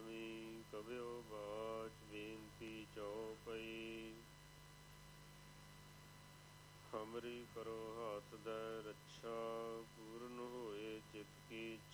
ਸੁਆਮੀ ਕਬਿਓ ਬਾਚ ਬੇਨਤੀ ਚਉਪਈ। ਹਮਰੀ ਕਰੋ ਹਾਥ ਦੈ ਰੱਛਾ ਪੂਰਨ ਹੋਏ ਚਿਤ ਕੀ